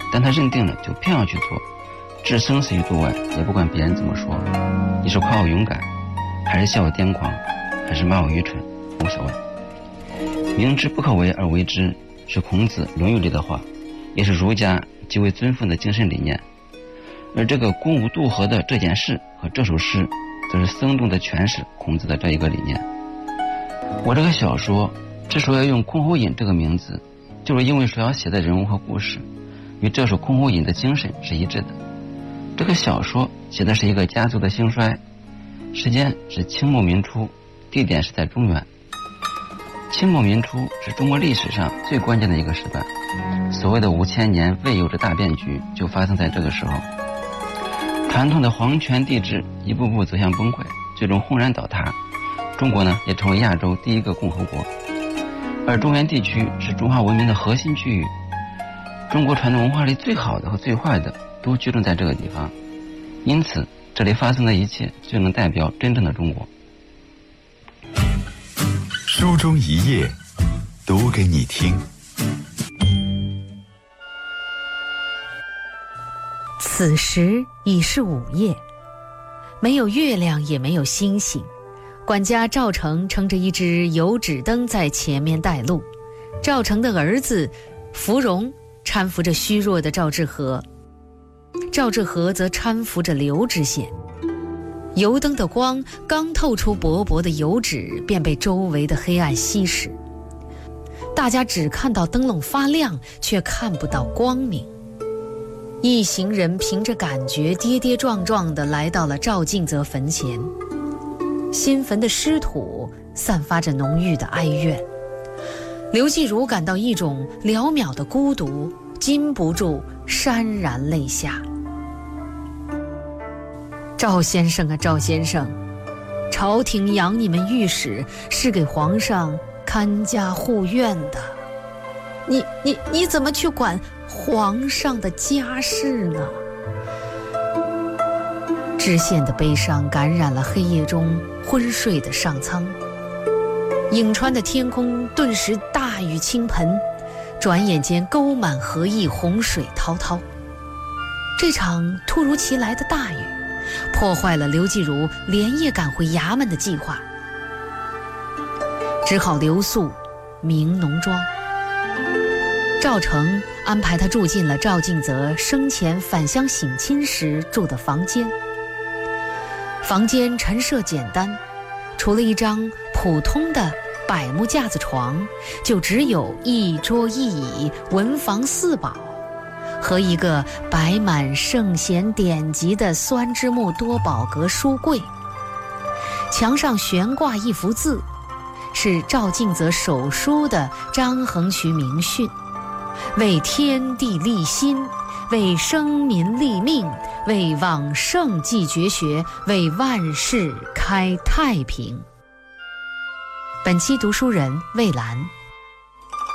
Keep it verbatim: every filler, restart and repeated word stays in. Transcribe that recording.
但他认定了就偏要去做，置生死于度外，也不管别人怎么说。你是夸我勇敢，还是笑我癫狂，还是骂我愚蠢，无所谓。明知不可为而为之，是孔子《论语》里的话，也是儒家极为尊奉的精神理念。而这个公无渡河的这件事和这首诗，则是生动地诠释孔子的这一个理念。我这个小说之所以要用箜篌引这个名字，就是因为所要写的人物和故事与这首箜篌引的精神是一致的。这个小说写的是一个家族的兴衰，时间是清末民初，地点是在中原。清末民初是中国历史上最关键的一个时段，所谓的五千年未有之大变局就发生在这个时候。传统的皇权帝制一步步走向崩溃，最终轰然倒塌。中国呢，也成为亚洲第一个共和国。而中原地区是中华文明的核心区域，中国传统文化里最好的和最坏的都集中在这个地方，因此这里发生的一切就能代表真正的中国。 书中一页，读给你听。 此时已是午夜，没有月亮也没有星星，管家赵成撑着一只油纸灯在前面带路，赵成的儿子芙蓉搀扶着虚弱的赵志和，赵志和则搀扶着刘知县。油灯的光刚透出薄薄的油纸，便被周围的黑暗稀释，大家只看到灯笼发亮，却看不到光明。一行人凭着感觉跌跌撞撞地来到了赵敬则坟前，新坟的湿土散发着浓郁的哀怨，刘继儒感到一种寥渺的孤独，禁不住潸然泪下。赵先生啊，赵先生，朝廷养你们御史是给皇上看家护院的，你你你怎么去管皇上的家事呢？知县的悲伤感染了黑夜中昏睡的上苍，颍川的天空顿时大雨倾盆，转眼间沟满河溢，洪水滔滔。这场突如其来的大雨破坏了刘继儒连夜赶回衙门的计划，只好留宿明农庄。赵成安排他住进了赵敬则生前返乡省亲时住的房间。房间陈设简单，除了一张普通的柏木架子床，就只有一桌一椅，文房四宝，和一个摆满圣贤典籍的酸枝木多宝格书柜。墙上悬挂一幅字，是赵敬则手书的张衡渠明训：为天地立心，为生民立命，为往圣继绝学，为万世开太平。本期读书人魏兰。